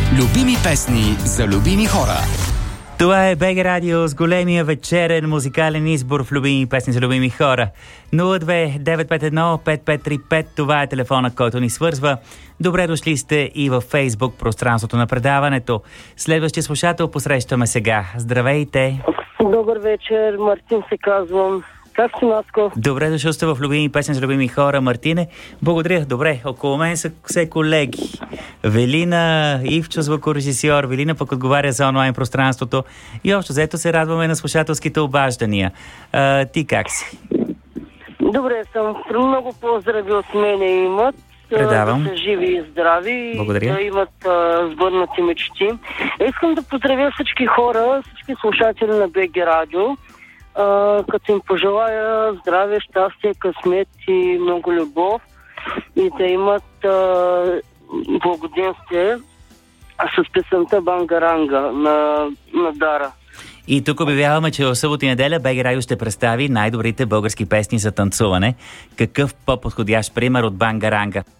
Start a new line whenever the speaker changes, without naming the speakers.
Любими песни за любими хора.
Това е БГ Радио с големия вечерен музикален избор в любими песни за любими хора. 02-951-5535, това е телефона, който ни свързва. Добре дошли сте и във Фейсбук, пространството на предаването. Следващия слушател посрещаме сега. Здравейте!
Добър вечер, Мартин се казвам. Как си, Наско?
Добре дошъл сте в любими песни за любими хора, Мартине. Благодаря. Добре, около мен са все колеги. Велина, Ивчо, звукорежисьор, Велина пък отговаря за онлайн пространството. И общо взето се радваме на слушателските обаждания. Ти как си?
Добре съм. Много поздрави от мене имат.
Предавам.
Да са живи и здрави.
Благодаря.
Да имат сбъднати мечти. Искам да поздравя всички хора, всички слушатели на БГ Радио. Като им пожелая здраве, щастие, късмет и много любов и да имат благоденствие с песента Бангаранга на Дара.
И тук обявяваме, че в събота и неделя БГ Радио ще представи най-добрите български песни за танцуване. Какъв по-подходящ пример от Бангаранга?